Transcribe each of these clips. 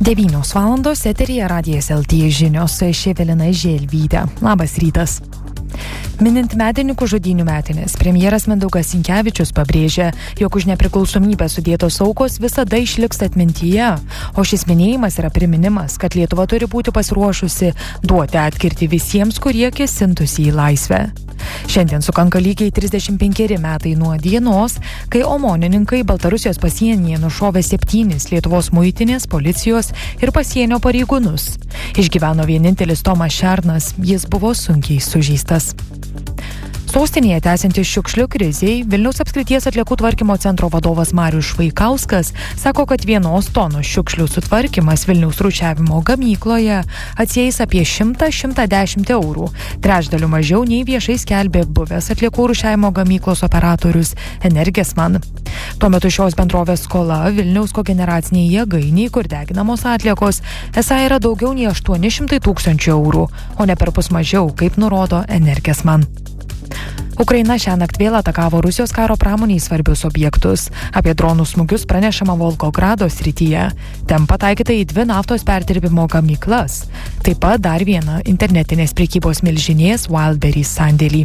9 valandos eteryje Radijas LT žinios, aš Evelina Želvytė. Labas rytas. Minint medininkų žudynių metinės, premjeras Mindaugas Sinkevičius pabrėžė, jog už nepriklausomybę sudėtos aukos visada išliks atmintyje, o šis minėjimas yra priminimas, kad Lietuva turi būti pasiruošusi duoti atkirtį visiems, kurie kėsintųsi į laisvę. Šiandien sukanka lygiai 35 metai nuo dienos, kai omonininkai Baltarusijos pasienyje nušovė 7 Lietuvos muitinės, policijos ir pasienio pareigūnus. Išgyveno vienintelis Tomas Šernas, jis buvo sunkiai sužeistas. Sostinėje tęsiantis šiukšlių krizei, Vilniaus apskrities atliekų tvarkymo centro vadovas Marius Švaikauskas sako, kad 1 tonos šiukšlių sutvarkymas Vilniaus rūšiavimo gamykloje atsieis apie 100–110 eurų, trečdaliu mažiau nei viešai skelbė buvęs atliekų rūšiavimo gamyklos operatorius Energesman. Tuo metu šios bendrovės skola Vilniaus kogeneraciniai jėgainiai, kur deginamos atliekos, esą yra daugiau nei 800 000 eurų, o ne perpus mažiau, kaip nurodo Energesman. Ukraina šiąnakt vėl atakavo Rusijos karo pramoniai svarbius objektus. Apie dronų smūgius pranešama Volgogrado srityje. Ten pataikyta į 2 naftos perdirbimo gamyklas. Taip pat dar vieną internetinės prekybos milžinės Wildberries sandėlį.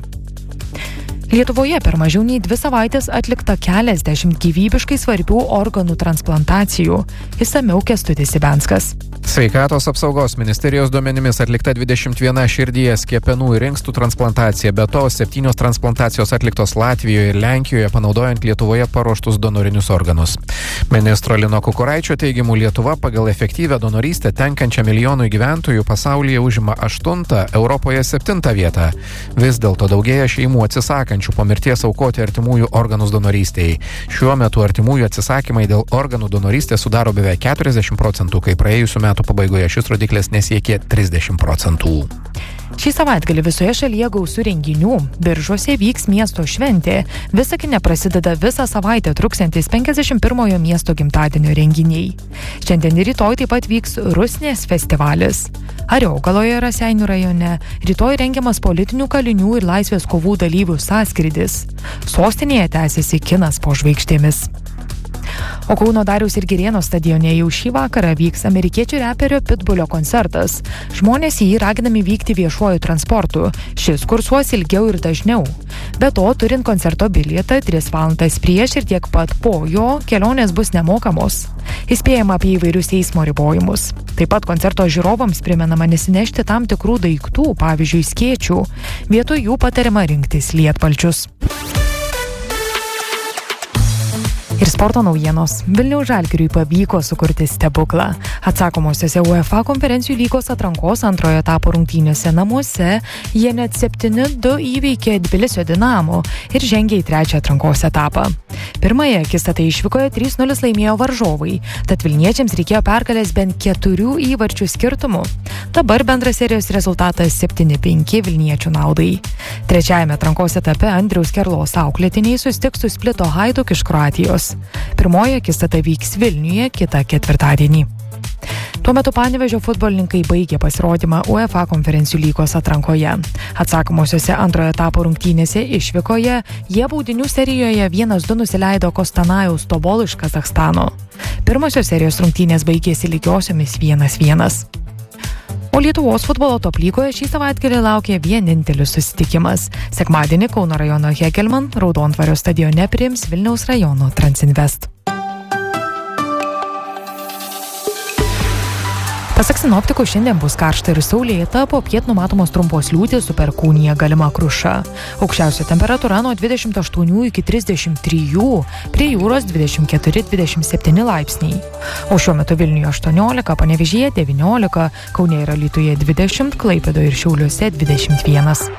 Lietuvoje per mažiau nei 2 savaitės atlikta keliasdešimt gyvybiškai svarbių organų transplantacijų. Išsamiau Kęstutis Ibenskas. Sveikatos apsaugos ministerijos duomenimis atlikta 21 širdies, kepenų ir inkstų transplantacija, be to 7 transplantacijos atliktos Latvijoje ir Lenkijoje, panaudojant Lietuvoje paruoštus donorinius organus. Ministro Lino Kukuraičio teigimu, Lietuva pagal efektyvią donorystę tenkančią milijonui gyventojų pasaulyje užima 8, Europoje 7 vietą. Vis dėlto daugėja šeimų atsisakančių po mirties aukoti artimųjų organus donorystei. Šiuo metu artimųjų atsisakymai dėl organų donorystės sudaro beveik 40%, kai praėjusių metų pabaigoje šis rodiklis nesiekė 30%. Šį savaitgalį visoje šalyje gausių renginių. Biržuose vyks miesto šventė. Visagine prasideda visą savaitę truksiantis 51-ojo miesto gimtadienio renginiai. Šiandien ir rytoj taip pat vyks Rusnės festivalis. Ariogaloje, Raseinių rajone, rytoj rengiamas politinių kalinių ir laisvės kovų dalyvių sąskrydis. Sostinėje tęsiasi kinas po žvaigždėmis. O Kauno Dariaus ir Girėno stadione jau šį vakarą vyks amerikiečių reperio Pitbullio koncertas. Žmonės į jį raginami vykti viešuoju transportu. Šis kursuos ilgiau ir dažniau. Be to, turint koncerto bilietą 3 valandas prieš ir tiek pat po jo, kelionės bus nemokamos. Įspėjama apie įvairius eismo ribojimus. Taip pat koncerto žiūrovams primenama nesinešti tam tikrų daiktų, pavyzdžiui, skėčių. Vietoj jų patariama rinktis lietpalčius. Ir sporto naujienos. Vilniaus Žalgiriui pavyko sukurti stebuklą. Atsakomosiose UEFA konferencijų lygos atrankos antrojo etapo rungtynėse namuose jie net 7-2 įveikė Tbilisio Dinamo ir žengė į 3. atrankos etapą. Pirmąją akistatą išvykoje 3-0 laimėjo varžovai, tad vilniečiams reikėjo pergalės bent 4 įvarčių skirtumu. Dabar bendras serijos rezultatas 7-5 vilniečių naudai. Trečiajame atrankos etape Andriaus Kerlos auklėtiniai susitiks su Splito Hajduk iš Kroatijos. Pirmoji akistata vyks Vilniuje kitą ketvirtadienį. Tuo metu Panevėžio futbolininkai baigė pasirodymą UEFA konferencijų lygos atrankoje. Atsakomosiose antrojo etapo rungtynėse išvykoje jie baudinių serijoje 1-2 nusileido Kostanajaus Tobol iš Kazachstano. Pirmosios serijos rungtynės baigėsi lygiosiomis 1-1. O Lietuvos futbolo top lygoje šį savaitgalį laukia vienintelis susitikimas. Sekmadienį Kauno rajono Hegelman Raudontvario stadione priims Vilniaus rajono Transinvest. Pasak sinoptikų, šiandien bus karšta ir saulėta, popiet numatomos trumpos liūtys su perkūnija galima kruša. Aukščiausia temperatūra nuo 28 iki 33, prie jūros 24–27 laipsniai. O šiuo metu Vilniuje 18, Panevėžyje 19, Kaune ir Alytuje 20, Klaipėdoje ir Šiauliuose 21.